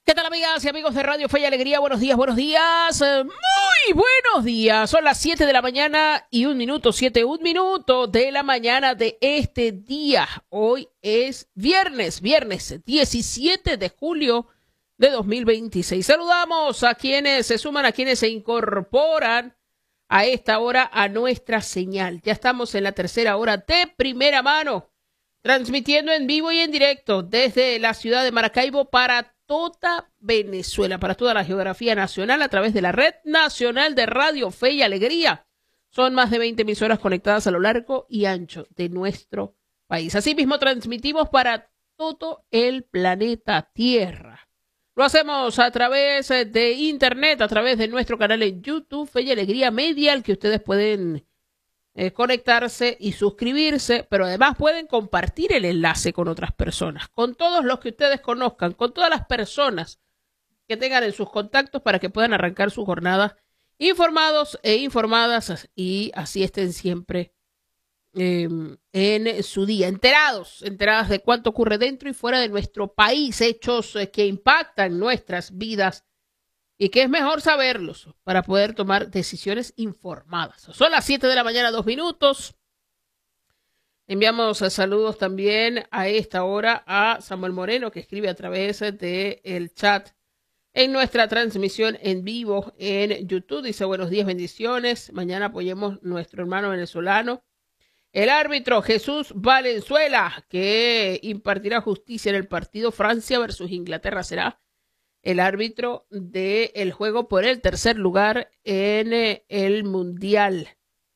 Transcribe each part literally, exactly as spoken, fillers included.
¿Qué tal, amigas y amigos de Radio Fe y Alegría? Buenos días, buenos días, eh, muy buenos días. Son las siete de la mañana y un minuto, siete, un minuto de la mañana de este día. Hoy es viernes, viernes diecisiete de julio de dos mil veintiséis. Saludamos a quienes se suman, a quienes se incorporan a esta hora a nuestra señal. Ya estamos en la tercera hora de primera mano, transmitiendo en vivo y en directo desde la ciudad de Maracaibo para toda Venezuela, para toda la geografía nacional a través de la Red Nacional de Radio Fe y Alegría. Son más de veinte emisoras conectadas a lo largo y ancho de nuestro país. Asimismo, transmitimos para todo el planeta Tierra. Lo hacemos a través de internet, a través de nuestro canal en YouTube, Fe y Alegría Media, al que ustedes pueden Eh, conectarse y suscribirse, pero además pueden compartir el enlace con otras personas, con todos los que ustedes conozcan, con todas las personas que tengan en sus contactos para que puedan arrancar su jornada informados e informadas y así estén siempre eh, en su día, enterados, enteradas de cuánto ocurre dentro y fuera de nuestro país, hechos eh, que impactan nuestras vidas y que es mejor saberlos para poder tomar decisiones informadas. Son las siete de la mañana, dos minutos. Enviamos saludos también a esta hora a Samuel Moreno, que escribe a través del chat en nuestra transmisión en vivo en YouTube. Dice, buenos días, bendiciones. Mañana apoyemos a nuestro hermano venezolano. El árbitro Jesús Valenzuela, que impartirá justicia en el partido Francia versus Inglaterra, será el árbitro del juego por el tercer lugar en eh, el Mundial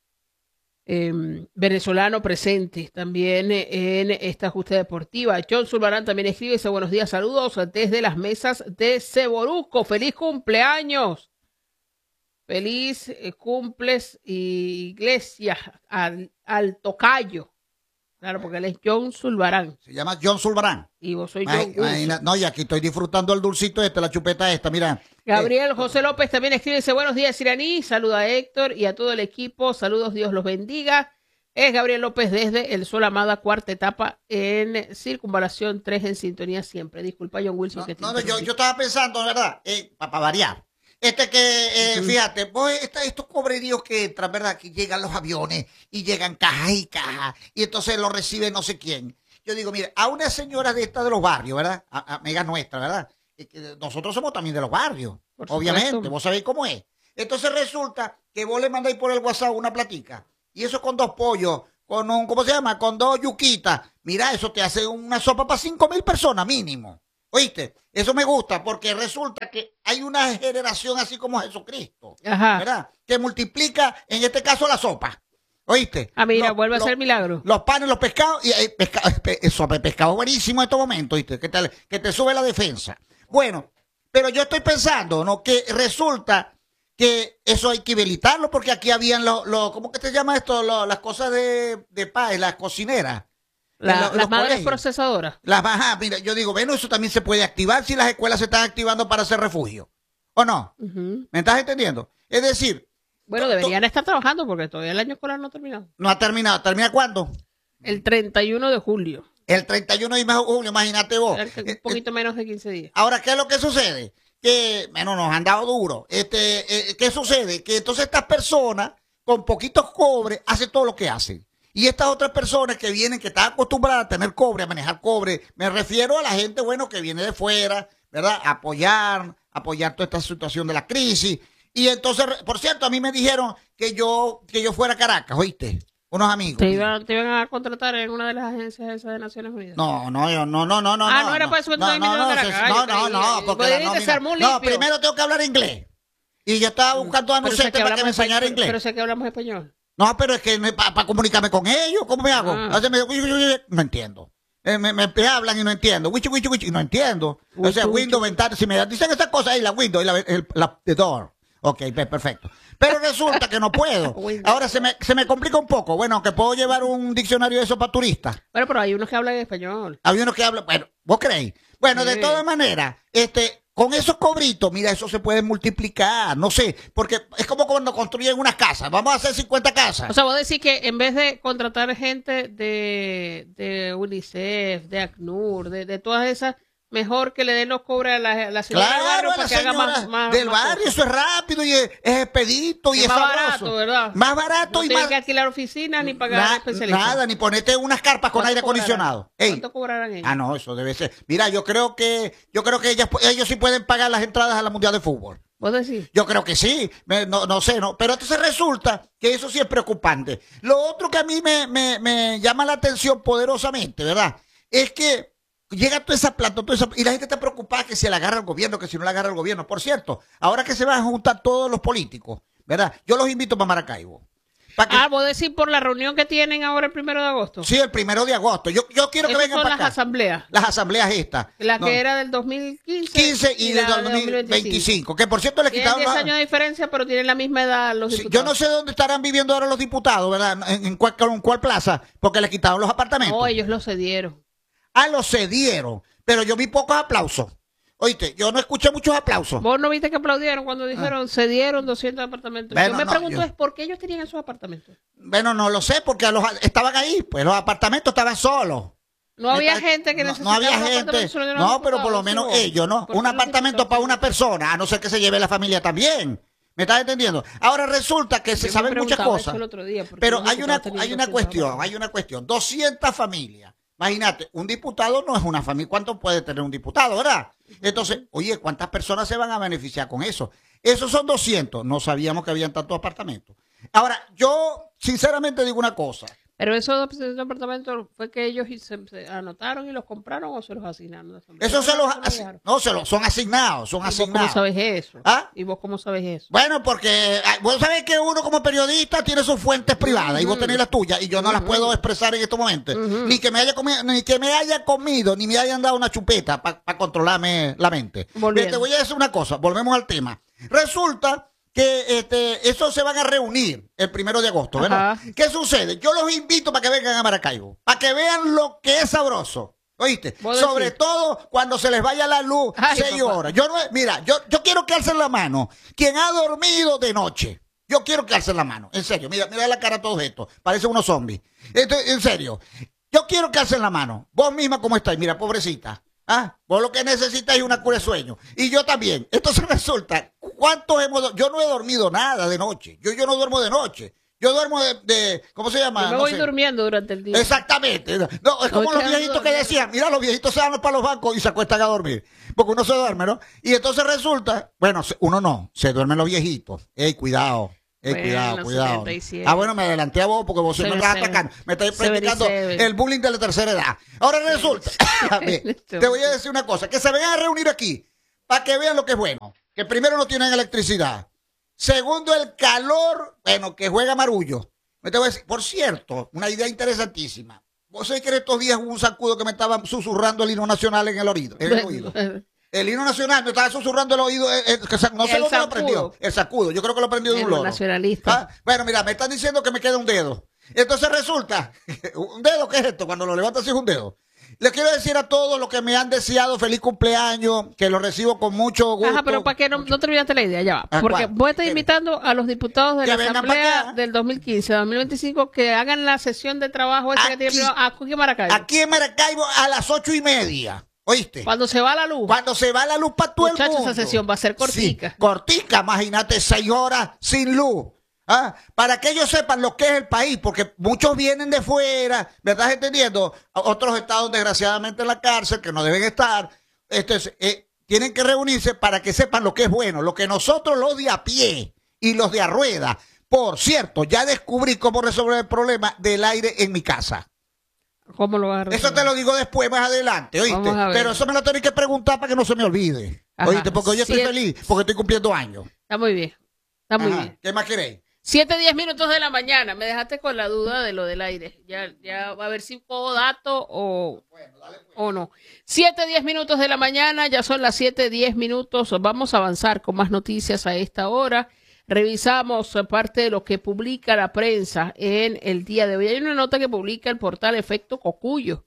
eh, venezolano presente también eh, en esta justa deportiva. John Zulbarán también escribe, dice, buenos días, saludos desde las mesas de Ceboruco. ¡Feliz cumpleaños! Feliz eh, cumples, Iglesia, al, al tocayo. Claro, porque él es John Zulbarán. Se llama John Zulbarán. Y vos soy John Imagina, No, y aquí estoy disfrutando el dulcito este, la chupeta esta, mira. Gabriel eh, José López también escribe, dice, buenos días, Iraní. Saluda a Héctor y a todo el equipo. Saludos, Dios los bendiga. Es Gabriel López desde El Sol Amada, cuarta etapa en Circunvalación tres, en sintonía siempre. Disculpa, John Wilson. No, que te no, no yo, yo estaba pensando, ¿verdad? Eh, para variar. Este que, eh, uh-huh. fíjate, pues esta, estos cobreríos que entran, ¿verdad? Que llegan los aviones y llegan cajas y cajas y entonces lo recibe no sé quién. Yo digo, mire, a una señora de esta de los barrios, ¿verdad? A, amiga nuestra, ¿verdad? Eh, nosotros somos también de los barrios, por obviamente, supuesto. Vos sabéis cómo es. Entonces resulta que vos le mandáis por el WhatsApp una platica y eso con dos pollos, con un, ¿cómo se llama? Con dos yuquitas. Mira, eso te hace una sopa para cinco mil personas mínimo. ¿Oíste? Eso me gusta porque resulta que hay una generación así como Jesucristo, Ajá. ¿verdad? Que multiplica, en este caso, la sopa. ¿Oíste? Ah, mira, los, vuelve a los, ser milagro. Los panes, los pescados, y eh, pescado, pe, sopa, pescado buenísimo en estos momentos, ¿oíste? Que te, que te sube la defensa. Bueno, pero yo estoy pensando, ¿no? Que resulta que eso hay que habilitarlo porque aquí habían los, lo, ¿cómo que se llama esto? Lo, las cosas de, de paz, las cocineras. La, lo, las madres colegios. Procesadoras. Las bajas, mira, yo digo, bueno, eso también se puede activar si las escuelas se están activando para hacer refugio. ¿O no? Uh-huh. ¿Me estás entendiendo? Es decir... Bueno, deberían estar trabajando porque todavía el año escolar no ha terminado. No ha terminado. ¿Termina cuándo? El treinta y uno de julio. El treinta y uno de julio, imagínate vos. Un poquito eh, menos de quince días. Ahora, ¿qué es lo que sucede? Que, bueno, nos han dado duro. Este, eh, ¿qué sucede? Que entonces estas personas, con poquitos cobres, hacen todo lo que hacen. Y estas otras personas que vienen, que están acostumbradas a tener cobre, a manejar cobre, me refiero a la gente, bueno, que viene de fuera, ¿verdad? A apoyar, apoyar toda esta situación de la crisis. Y entonces, por cierto, a mí me dijeron que yo, que yo fuera a Caracas, ¿oíste? Unos amigos. ¿Te iban, te iban a contratar en una de las agencias esas de Naciones Unidas? No, no, yo, no, no, no, no. Ah, no, no era para eso que tú no, no, no, Caracas. No, no, no, porque la nómina, no, primero tengo que hablar inglés. Y yo estaba buscando a Nocete para que me enseñara inglés. Pero sé que hablamos español. No, pero es que para pa comunicarme con ellos, ¿cómo me hago? Ah. Me, no entiendo. Eh, me, me, me hablan y no entiendo. Wichi, wichi, wichi, y no entiendo. O sea, window, ventana, si me dicen esas cosas ahí, la window y la, el, la the door. Ok, perfecto. Pero resulta que no puedo. Ahora se me, se me complica un poco. Bueno, aunque puedo llevar un diccionario de eso para turistas. Bueno, pero hay unos que hablan español. Hay unos que hablan, bueno, ¿vos creéis? Bueno, sí. De todas maneras, este... con esos cobritos, mira, eso se puede multiplicar, no sé, porque es como cuando construyen unas casas, vamos a hacer cincuenta casas. O sea, vos decís que en vez de contratar gente de, de UNICEF, de ACNUR, de, de todas esas, Mejor que le den los cobres a la, la señora Claro, del barrio a para la que haga señora más, más del más barrio, cosas. eso es rápido y es, es expedito y Es es más sabroso. barato, ¿verdad? Más barato No y tienen más... que alquilar oficinas ni pagar Na- especialistas. nada, ni ponerte unas carpas con ¿Cuánto aire cobrarán? acondicionado. Ey. ¿Cuánto cobrarán ellos? Ah, no, eso debe ser. Mira, yo creo que yo creo que ellas, ellos sí pueden pagar las entradas a la Mundial de Fútbol. ¿Vos decís? Yo creo que sí, me- no, no sé, ¿no? Pero entonces resulta que eso sí es preocupante. Lo otro que a mí me, me, me llama la atención poderosamente, ¿verdad? Es que llega toda esa plata, toda esa, y la gente está preocupada que si la agarra el gobierno, que si no la agarra el gobierno. Por cierto, ahora que se van a juntar todos los políticos, ¿verdad? Yo los invito para Maracaibo. Pa que, Ah, vos decís por la reunión que tienen ahora el primero de agosto. sí, el primero de agosto. Yo, yo quiero que Esas vengan son para las acá. asambleas. Las asambleas estas. La No, que era del dos mil quince. quince y, del la dos mil veinticinco. Que por cierto le Tienen quitaron... diez la- años de diferencia, pero tienen la misma edad los Sí, diputados. yo no sé dónde estarán viviendo ahora los diputados, ¿verdad? En, en cuál, en cuál plaza, porque le quitaron los apartamentos. No, ellos lo cedieron. Ah, los cedieron, pero yo vi pocos aplausos. Oíste, yo no escuché muchos aplausos. ¿Vos no viste que aplaudieron cuando dijeron cedieron doscientos apartamentos? Bueno, yo me no, pregunto yo- es por qué ellos tenían esos apartamentos. Bueno, no lo sé, porque a los, estaban ahí, pues los apartamentos estaban solos. No había Está- gente que no, necesitaba no había un apartamento, gente. se lo dieron a No, los pero por lo diputados, menos ¿sí, vos? ellos, ¿no? ¿Por Un qué los apartamento diputados? para una persona, a no ser que se lleve la familia también. ¿Me estás entendiendo? Ahora resulta que se Yo me saben muchas preguntaba cosas. eso el otro día, ¿por qué Pero los hay una, diputados tenían hay una doscientos cuestión, apartamentos? hay una cuestión. doscientas familias. Imagínate, un diputado no es una familia. ¿Cuánto puede tener un diputado, verdad? Entonces, oye, ¿cuántas personas se van a beneficiar con eso? Esos son doscientos. No sabíamos que habían tantos apartamentos. Ahora, yo sinceramente digo una cosa. Pero esos doscientos apartamentos fue que ellos se, se anotaron y los compraron o se los asignaron. Esos se los, ¿Cómo asi- dejaron? no, se los, son asignados, son ¿Y vos cómo asignados. sabes eso? ¿Ah? ¿Y vos cómo sabes eso? Bueno, porque ah, vos sabés que uno como periodista tiene sus fuentes privadas y vos tenés las tuyas y yo no las puedo expresar en estos momentos. Ni que me haya comido, ni que me haya comido, ni me hayan dado una chupeta para controlarme la mente. Volviendo. Te voy a decir una cosa, volvemos al tema. Resulta que este, esos se van a reunir el primero de agosto, ¿verdad? Ajá. ¿Qué sucede? Yo los invito para que vengan a Maracaibo, para que vean lo que es sabroso. ¿Oíste? ¿Vos Sobre decís? todo cuando se les vaya la luz Ay, seis papá. horas. Yo no, mira, yo, yo quiero que alcen la mano. Quien ha dormido de noche. Yo quiero que alcen la mano. En serio, mira, mira la cara a todos estos. Parecen unos zombies. Esto- en serio. Yo quiero que alcen la mano. Vos misma, ¿cómo estáis? Mira, pobrecita. Ah, vos lo que necesitas es una cura de sueño. Y yo también. Entonces resulta, ¿cuántos hemos do- Yo no he dormido nada de noche. Yo, yo no duermo de noche. Yo duermo de, de ¿cómo se llama? Yo me No voy sé. durmiendo durante el día. Exactamente. No, es como Estoy los viejitos que quedando decían, mira, los viejitos se van para los bancos y se acuestan a dormir. Porque uno se duerme, ¿no? Y entonces resulta, bueno, se- uno no, se duermen los viejitos. Ey, cuidado. Ey, Bueno, cuidado, cuidado. setenta y siete. Ah, bueno, me adelanté a vos porque vos me estás setenta y siete. atacando. Me estás setenta y practicando siete. el bullying de la tercera edad. Ahora resulta, Ve, te voy a decir una cosa, que se vengan a reunir aquí para que vean lo que es bueno. Que primero no tienen electricidad. Segundo, el calor, bueno, que juega marullo. Me te voy a decir, por cierto, una idea interesantísima. Vos sabés que en estos días hubo un sacudo que me estaba susurrando el himno nacional en el oído. En el oído. El himno nacional me estaba susurrando el oído. eh, eh, que sa- no sé El dónde lo sacudo. aprendió. El sacudo. Yo creo que lo aprendió de un El loro. nacionalista. Ah, bueno, mira, me están diciendo que me queda un dedo. Entonces resulta, ¿un dedo qué es esto? Cuando lo levantas así es un dedo. Les quiero decir a todos los que me han deseado feliz cumpleaños, que lo recibo con mucho gusto. Ajá, pero ¿para qué no, no terminaste la idea? Ya va. Ah, Porque ¿cuál? vos estás ¿Qué? invitando a los diputados de Que la vengan pa' Asamblea acá. del dos mil quince, dos mil veinticinco, que hagan la sesión de trabajo esa que tiene Aquí. primero aquí en Maracaibo. Aquí en Maracaibo a las ocho y media. ¿Oíste? Cuando se va la luz. Cuando se va la luz para todo el Muchachos, mundo. esa sesión va a ser cortica. Sí, cortica, imagínate, seis horas sin luz. ¿Ah? Para que ellos sepan lo que es el país, porque muchos vienen de fuera, ¿me estás entendiendo? Otros estados desgraciadamente en la cárcel, que no deben estar. Entonces, eh, tienen que reunirse para que sepan lo que es bueno, lo que nosotros los de a pie y los de a rueda. Por cierto, ya descubrí cómo resolver el problema del aire en mi casa. ¿Cómo lo vas a resolver? Eso te lo digo después, más adelante, ¿oíste? Vamos a ver. Pero eso me lo tenés que preguntar para que no se me olvide. Ajá. ¿Oíste? Porque hoy estoy Siete- feliz, porque estoy cumpliendo años. Está muy bien. Está muy Ajá. bien. ¿Qué más queréis? Siete, diez minutos de la mañana. Me dejaste con la duda de lo del aire. Ya, ya va a ver si puedo dato o, o no. Siete, diez minutos de la mañana. Ya son las siete, diez minutos. Vamos a avanzar con más noticias a esta hora. Revisamos parte de lo que publica la prensa en el día de hoy. Hay una nota que publica el portal Efecto Cocuyo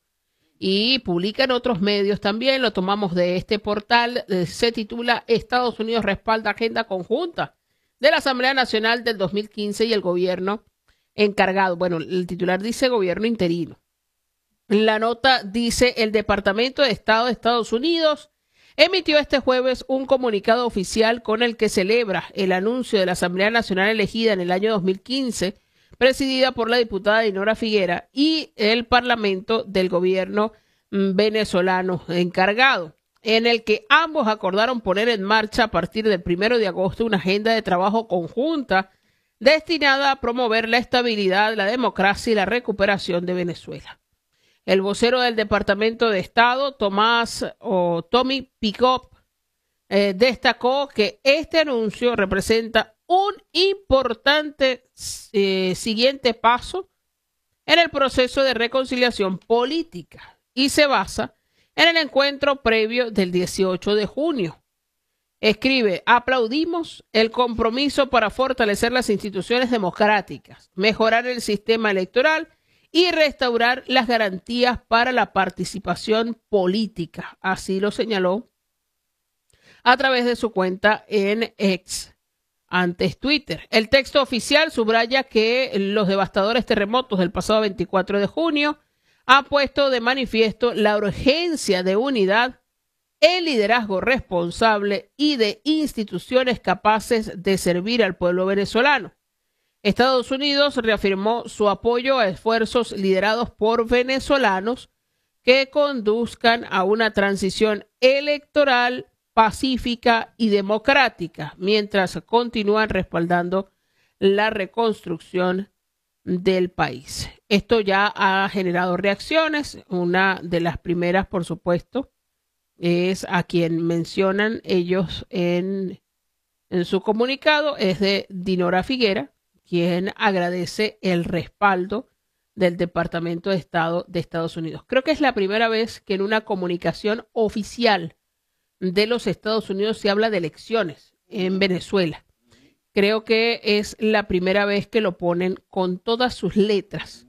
y publica en otros medios también. Lo tomamos de este portal. Eh, se titula Estados Unidos respalda agenda conjunta de la Asamblea Nacional del dos mil quince y el gobierno encargado. Bueno, el titular dice gobierno interino. La nota dice: el Departamento de Estado de Estados Unidos emitió este jueves un comunicado oficial con el que celebra el anuncio de la Asamblea Nacional elegida en el año dos mil quince, presidida por la diputada Dinora Figuera, y el Parlamento del gobierno venezolano encargado, en el que ambos acordaron poner en marcha a partir del primero de agosto una agenda de trabajo conjunta destinada a promover la estabilidad, la democracia y la recuperación de Venezuela. El vocero del Departamento de Estado, Tomás o Tommy Pickup, eh, destacó que este anuncio representa un importante eh, siguiente paso en el proceso de reconciliación política y se basa en el encuentro previo del dieciocho de junio. Escribe: aplaudimos el compromiso para fortalecer las instituciones democráticas, mejorar el sistema electoral y restaurar las garantías para la participación política. Así lo señaló a través de su cuenta en X, antes Twitter. El texto oficial subraya que los devastadores terremotos del pasado veinticuatro de junio han puesto de manifiesto la urgencia de unidad, el liderazgo responsable y de instituciones capaces de servir al pueblo venezolano. Estados Unidos reafirmó su apoyo a esfuerzos liderados por venezolanos que conduzcan a una transición electoral pacífica y democrática, mientras continúan respaldando la reconstrucción del país. Esto ya ha generado reacciones. Una de las primeras, por supuesto, es a quien mencionan ellos en, en su comunicado, es de Dinora Figuera, quien agradece el respaldo del Departamento de Estado de Estados Unidos. Creo que es la primera vez que en una comunicación oficial de los Estados Unidos se habla de elecciones en Venezuela. Creo que es la primera vez que lo ponen con todas sus letras.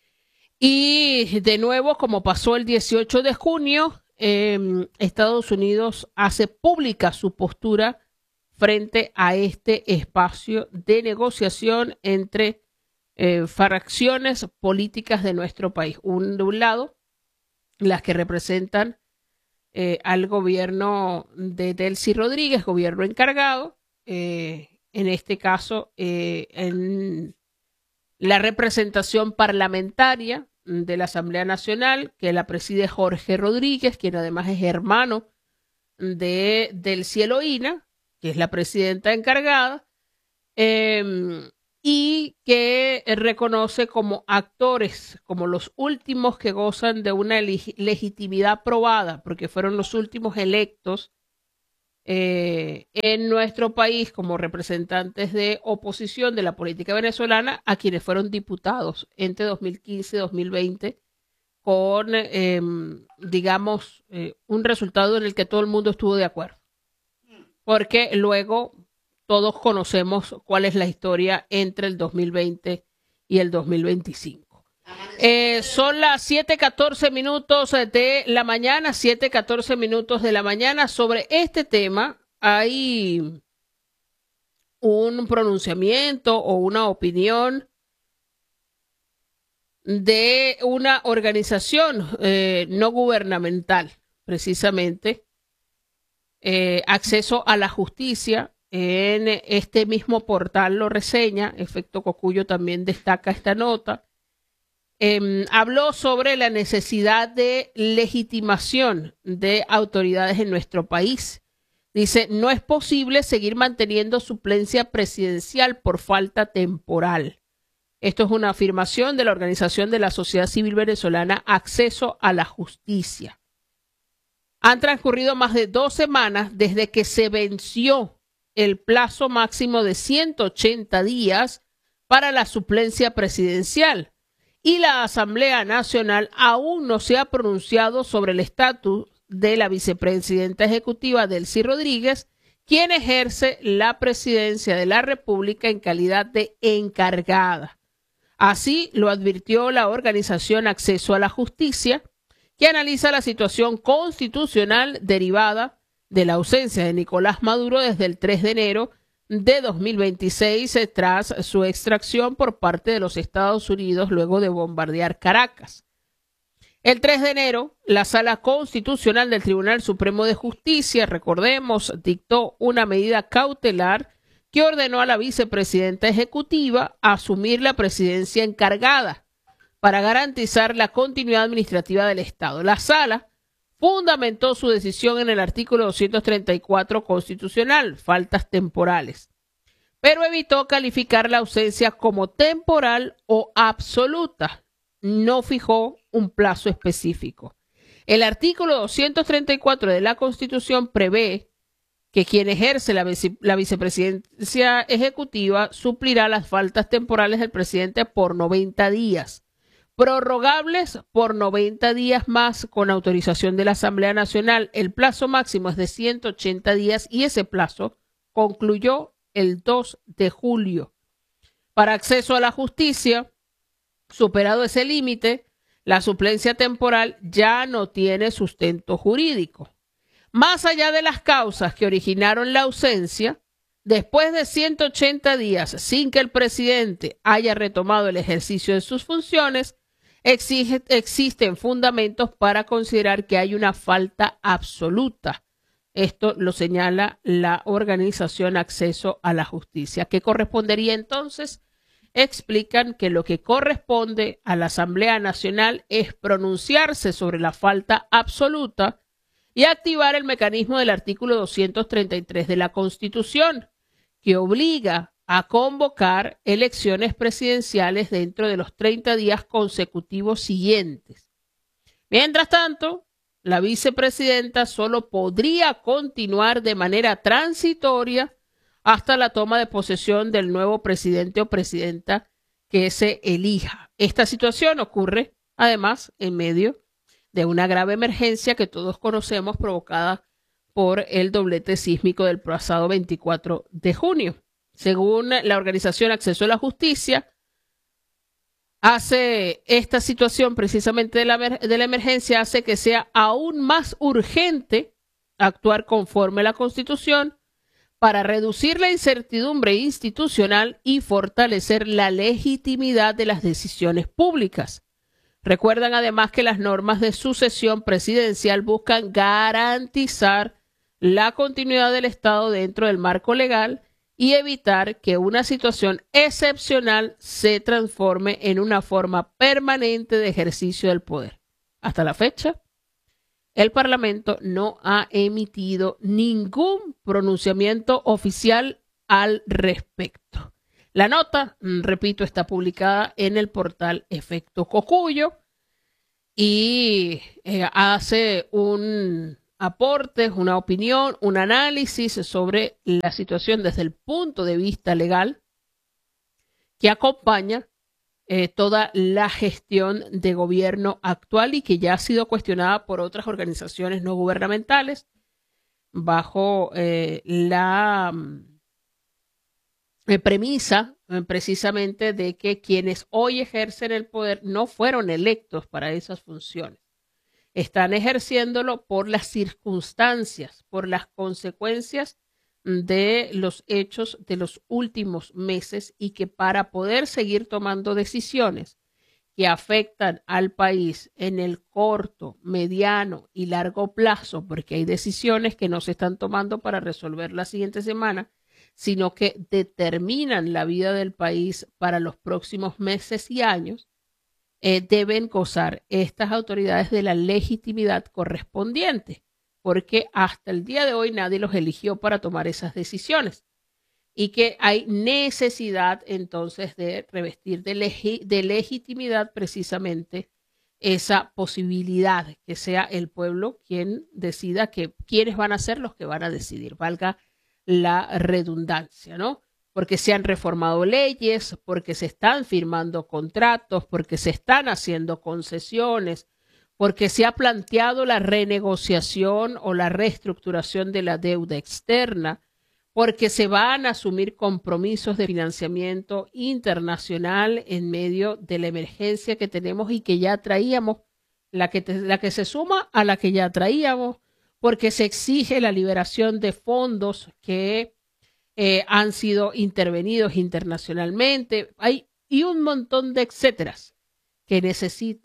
Y de nuevo, como pasó el dieciocho de junio, eh, Estados Unidos hace pública su postura frente a este espacio de negociación entre eh, fracciones políticas de nuestro país. Un, de un lado, las que representan eh, al gobierno de Delcy Rodríguez, gobierno encargado, eh, en este caso eh, en la representación parlamentaria de la Asamblea Nacional, que la preside Jorge Rodríguez, quien además es hermano de Delcy Eloína, que es la presidenta encargada, eh, y que reconoce como actores, como los últimos que gozan de una leg- legitimidad probada, porque fueron los últimos electos eh, en nuestro país como representantes de oposición de la política venezolana, a quienes fueron diputados entre dos mil quince y dos mil veinte, con, eh, digamos, eh, un resultado en el que todo el mundo estuvo de acuerdo. Porque luego todos conocemos cuál es la historia entre el dos mil veinte y el dos mil veinticinco. Eh, son las siete catorce minutos de la mañana, siete catorce minutos de la mañana. Sobre este tema hay un pronunciamiento o una opinión de una organización eh, no gubernamental, precisamente, Eh, acceso a la justicia. En este mismo portal lo reseña, Efecto Cocuyo también destaca esta nota. Eh, habló sobre la necesidad de legitimación de autoridades en nuestro país. Dice: no es posible seguir manteniendo suplencia presidencial por falta temporal. Esto es una afirmación de la organización de la sociedad civil venezolana Acceso a la Justicia. Han transcurrido más de dos semanas desde que se venció el plazo máximo de ciento ochenta días para la suplencia presidencial y la Asamblea Nacional aún no se ha pronunciado sobre el estatus de la vicepresidenta ejecutiva Delcy Rodríguez, quien ejerce la presidencia de la República en calidad de encargada. Así lo advirtió la organización Acceso a la Justicia, que analiza la situación constitucional derivada de la ausencia de Nicolás Maduro desde el tres de enero de dos mil veintiséis, tras su extracción por parte de los Estados Unidos luego de bombardear Caracas. El tres de enero, la Sala Constitucional del Tribunal Supremo de Justicia, recordemos, dictó una medida cautelar que ordenó a la vicepresidenta ejecutiva asumir la presidencia encargada para garantizar la continuidad administrativa del Estado. La Sala fundamentó su decisión en el artículo doscientos treinta y cuatro constitucional, faltas temporales, pero evitó calificar la ausencia como temporal o absoluta. No fijó un plazo específico. El artículo doscientos treinta y cuatro de la Constitución prevé que quien ejerce la, vice, la vicepresidencia ejecutiva suplirá las faltas temporales del presidente por noventa días, prorrogables por noventa días más con autorización de la Asamblea Nacional. El plazo máximo es de ciento ochenta días y ese plazo concluyó el dos de julio. Para acceso a la justicia, superado ese límite, la suplencia temporal ya no tiene sustento jurídico. Más allá de las causas que originaron la ausencia, después de ciento ochenta días sin que el presidente haya retomado el ejercicio de sus funciones, exige, existen fundamentos para considerar que hay una falta absoluta. Esto lo señala la organización Acceso a la Justicia. ¿Qué correspondería entonces? Explican que lo que corresponde a la Asamblea Nacional es pronunciarse sobre la falta absoluta y activar el mecanismo del artículo doscientos treinta y tres de la Constitución, que obliga a convocar elecciones presidenciales dentro de los treinta días consecutivos siguientes. Mientras tanto, la vicepresidenta solo podría continuar de manera transitoria hasta la toma de posesión del nuevo presidente o presidenta que se elija. Esta situación ocurre, además, en medio de una grave emergencia que todos conocemos provocada por el doblete sísmico del pasado veinticuatro de junio. Según la organización Acceso a la Justicia, hace esta situación precisamente de la, de la emergencia, hace que sea aún más urgente actuar conforme a la Constitución para reducir la incertidumbre institucional y fortalecer la legitimidad de las decisiones públicas. Recuerdan además que las normas de sucesión presidencial buscan garantizar la continuidad del Estado dentro del marco legal y evitar que una situación excepcional se transforme en una forma permanente de ejercicio del poder. Hasta la fecha, el Parlamento no ha emitido ningún pronunciamiento oficial al respecto. La nota, repito, está publicada en el portal Efecto Cocuyo y eh, hace un aporte, una opinión, un análisis sobre la situación desde el punto de vista legal que acompaña Eh, toda la gestión de gobierno actual y que ya ha sido cuestionada por otras organizaciones no gubernamentales bajo eh, la eh, premisa eh, precisamente de que quienes hoy ejercen el poder no fueron electos para esas funciones. Están ejerciéndolo por las circunstancias, por las consecuencias de los hechos de los últimos meses y que para poder seguir tomando decisiones que afectan al país en el corto, mediano y largo plazo, porque hay decisiones que no se están tomando para resolver la siguiente semana, sino que determinan la vida del país para los próximos meses y años, eh, deben gozar estas autoridades de la legitimidad correspondiente, porque hasta el día de hoy nadie los eligió para tomar esas decisiones y que hay necesidad entonces de revestir de, legi de legitimidad precisamente esa posibilidad, que sea el pueblo quien decida que quiénes van a ser los que van a decidir, valga la redundancia, ¿no? Porque se han reformado leyes, porque se están firmando contratos, porque se están haciendo concesiones, porque se ha planteado la renegociación o la reestructuración de la deuda externa, porque se van a asumir compromisos de financiamiento internacional en medio de la emergencia que tenemos y que ya traíamos, la que, te, la que se suma a la que ya traíamos, porque se exige la liberación de fondos que eh, han sido intervenidos internacionalmente. Hay y un montón de etcéteras que necesitan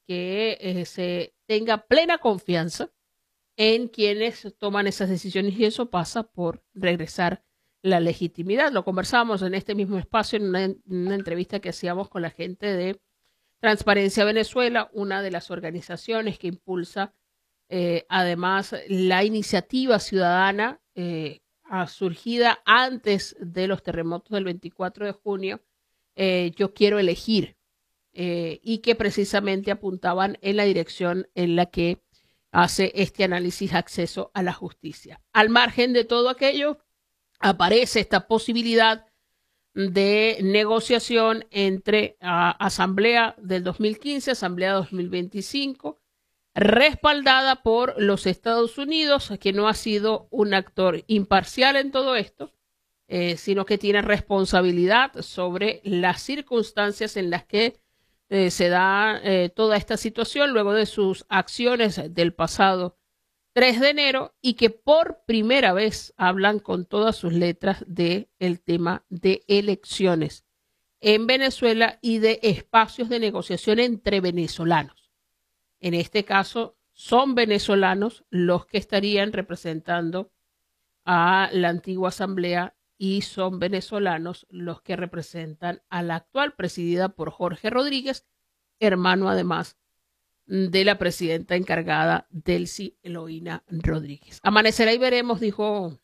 que eh, se tenga plena confianza en quienes toman esas decisiones y eso pasa por regresar la legitimidad. Lo conversábamos en este mismo espacio en una, en una entrevista que hacíamos con la gente de Transparencia Venezuela, una de las organizaciones que impulsa eh, además la iniciativa ciudadana eh, surgida antes de los terremotos del veinticuatro de junio, eh, Yo Quiero Elegir, eh, y que precisamente apuntaban en la dirección en la que hace este análisis acceso a la justicia. Al margen de todo aquello, aparece esta posibilidad de negociación entre uh, Asamblea del dos mil quince, Asamblea dos mil veinticinco, respaldada por los Estados Unidos, que no ha sido un actor imparcial en todo esto, eh, sino que tiene responsabilidad sobre las circunstancias en las que eh, se da eh, toda esta situación luego de sus acciones del pasado tres de enero y que por primera vez hablan con todas sus letras del tema de elecciones en Venezuela y de espacios de negociación entre venezolanos. En este caso, son venezolanos los que estarían representando a la antigua asamblea y son venezolanos los que representan a la actual, presidida por Jorge Rodríguez, hermano además de la presidenta encargada, Delcy Eloína Rodríguez. Amanecerá y veremos, dijo,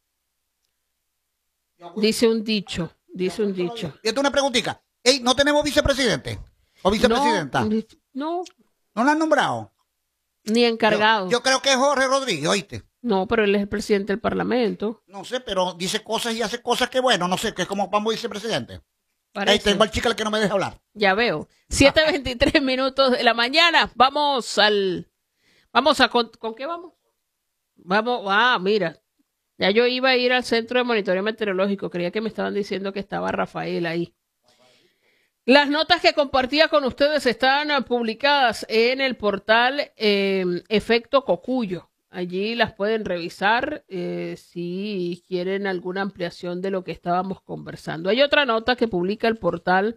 dice un dicho, dice un dicho. Y esto es una preguntita. Ey, ¿no tenemos vicepresidente o vicepresidenta? No, no. ¿No la han nombrado? Ni encargado. Yo, yo creo que es Jorge Rodríguez, ¿oíste? No, pero él es el presidente del Parlamento. No sé, pero dice cosas y hace cosas que bueno, no sé, que es como vamos vicepresidente. Parece. Ahí tengo al chico que no me deja hablar. Ya veo. siete veintitrés minutos de la mañana. Vamos al... Vamos a... ¿Con, ¿con qué vamos? Vamos... Ah, mira. Ya yo iba a ir al Centro de Monitoreo Meteorológico. Creía que me estaban diciendo que estaba Rafael ahí. Las notas que compartía con ustedes están publicadas en el portal eh, Efecto Cocuyo. Allí las pueden revisar eh, si quieren alguna ampliación de lo que estábamos conversando. Hay otra nota que publica el portal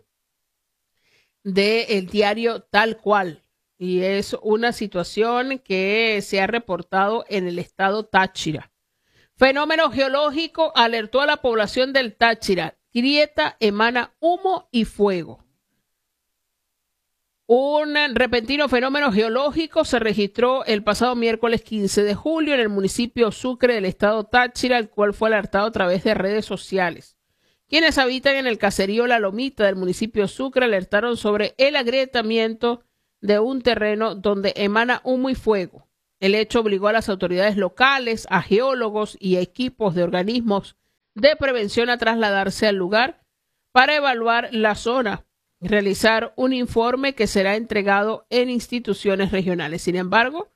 del diario Tal Cual y es una situación que se ha reportado en el estado Táchira. Fenómeno geológico alertó a la población del Táchira. Grieta emana humo y fuego. Un repentino fenómeno geológico se registró el pasado miércoles quince de julio en el municipio Sucre del estado Táchira, el cual fue alertado a través de redes sociales. Quienes habitan en el caserío La Lomita del municipio Sucre alertaron sobre el agrietamiento de un terreno donde emana humo y fuego. El hecho obligó a las autoridades locales, a geólogos y a equipos de organismos de prevención a trasladarse al lugar para evaluar la zona, realizar un informe que será entregado en instituciones regionales. Sin embargo,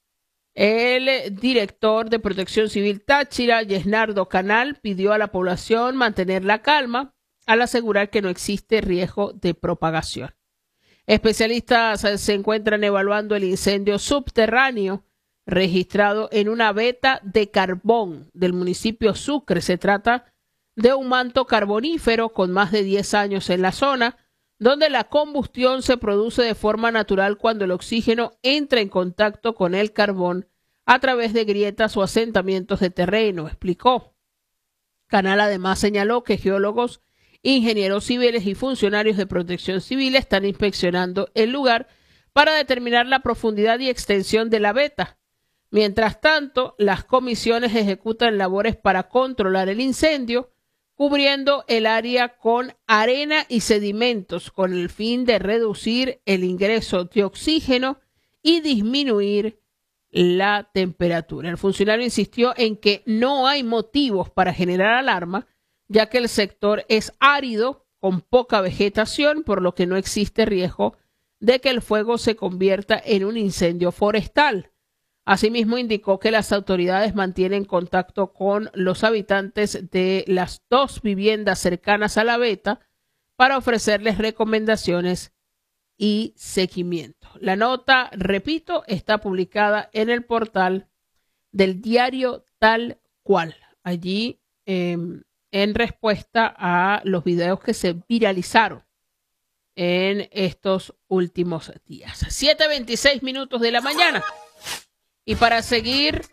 el director de Protección Civil Táchira, Yesnardo Canal, pidió a la población mantener la calma al asegurar que no existe riesgo de propagación. Especialistas se encuentran evaluando el incendio subterráneo registrado en una veta de carbón del municipio Sucre. Se trata de un manto carbonífero con más de diez años en la zona, donde la combustión se produce de forma natural cuando el oxígeno entra en contacto con el carbón a través de grietas o asentamientos de terreno, explicó. Canal además señaló que geólogos, ingenieros civiles y funcionarios de protección civil están inspeccionando el lugar para determinar la profundidad y extensión de la veta. Mientras tanto, las comisiones ejecutan labores para controlar el incendio, cubriendo el área con arena y sedimentos con el fin de reducir el ingreso de oxígeno y disminuir la temperatura. El funcionario insistió en que no hay motivos para generar alarma, ya que el sector es árido, con poca vegetación, por lo que no existe riesgo de que el fuego se convierta en un incendio forestal. Asimismo, indicó que las autoridades mantienen contacto con los habitantes de las dos viviendas cercanas a la veta para ofrecerles recomendaciones y seguimiento. La nota, repito, está publicada en el portal del diario Tal Cual. Allí, eh, en respuesta a los videos que se viralizaron en estos últimos días. siete veintiséis minutos de la mañana. Y para seguir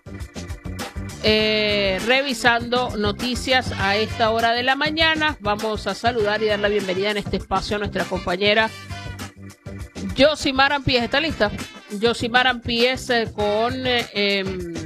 eh, revisando noticias a esta hora de la mañana, vamos a saludar y dar la bienvenida en este espacio a nuestra compañera Yosimar Ampíes. ¿Está lista? Yosimar Ampíes eh, con eh, eh,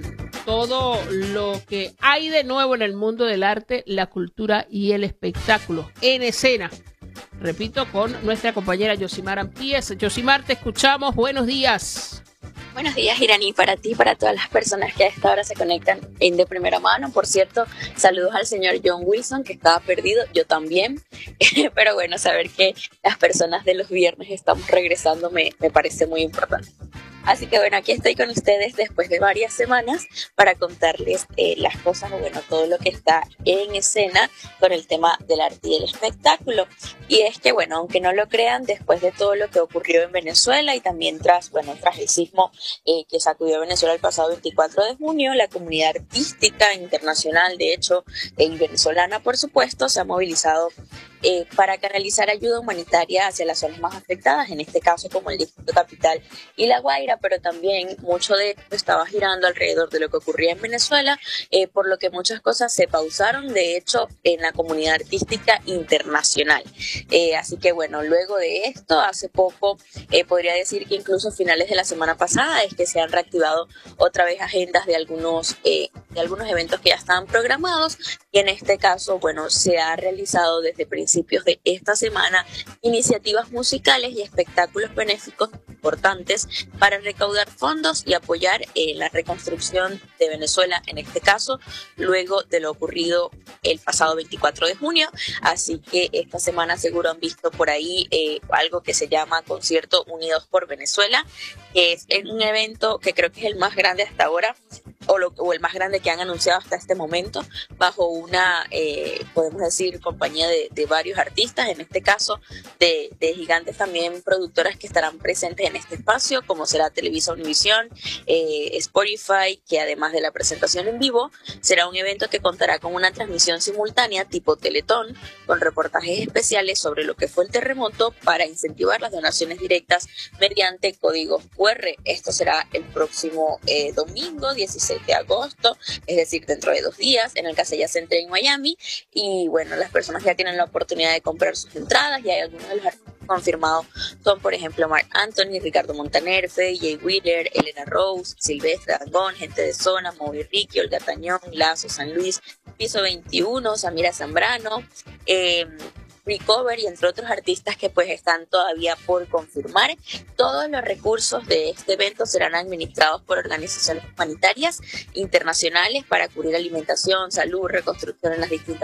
todo lo que hay de nuevo en el mundo del arte, la cultura y el espectáculo en escena. Repito, con nuestra compañera Yosimar Ampíes. Yosimar, te escuchamos. Buenos días. Buenos días, Irani, para ti y para todas las personas que a esta hora se conectan en de primera mano. Por cierto, saludos al señor John Wilson, que estaba perdido, yo también. Pero bueno, saber que las personas de los viernes estamos regresando me, me parece muy importante. Así que bueno, aquí estoy con ustedes después de varias semanas para contarles eh, las cosas, o bueno, todo lo que está en escena con el tema del arte y el espectáculo. Y es que bueno, aunque no lo crean, después de todo lo que ocurrió en Venezuela y también tras, bueno, tras el sismo eh, que sacudió a Venezuela el pasado veinticuatro de junio, la comunidad artística internacional, de hecho, y venezolana, por supuesto, se ha movilizado Eh, para canalizar ayuda humanitaria hacia las zonas más afectadas, en este caso como el Distrito Capital y La Guaira, pero también mucho de esto estaba girando alrededor de lo que ocurría en Venezuela, eh, por lo que muchas cosas se pausaron, de hecho, en la comunidad artística internacional. Eh, así que bueno, luego de esto, hace poco, eh, podría decir que incluso a finales de la semana pasada es que se han reactivado otra vez agendas de algunos, eh, de algunos eventos que ya estaban programados, y en este caso, bueno, se ha realizado desde principios de esta semana iniciativas musicales y espectáculos benéficos importantes para recaudar fondos y apoyar eh, la reconstrucción de Venezuela, en este caso, luego de lo ocurrido el pasado veinticuatro de junio. Así que esta semana seguro han visto por ahí eh, algo que se llama Concierto Unidos por Venezuela, que es un evento que creo que es el más grande hasta ahora, o, lo, o el más grande que han anunciado hasta este momento, bajo una, eh, podemos decir, compañía de, de varios artistas, en este caso de, de gigantes también productoras que estarán presentes en este espacio, como será Televisa Univisión, eh, Spotify, que además de la presentación en vivo, será un evento que contará con una transmisión simultánea tipo Teletón, con reportajes especiales sobre lo que fue el terremoto para incentivar las donaciones directas mediante códigos cu erre. Esto será el próximo eh, domingo, dieciséis de agosto, es decir, dentro de dos días, en el Casella Center en Miami. Y bueno, las personas ya tienen la oportunidad de comprar sus entradas, y hay algunos de los artistas confirmados son, por ejemplo, Marc Anthony, Ricardo Montaner, Fede Jay Wheeler, Elena Rose, Silvestre Dangond, Gente de Zona, Moby Ricky, Olga Tañón, Lazo, San Luis, Piso veintiuno, Samira Zambrano, eh, Recover, y entre otros artistas que pues están todavía por confirmar. Todos los recursos de este evento serán administrados por organizaciones humanitarias internacionales para cubrir alimentación, salud, reconstrucción en las distintas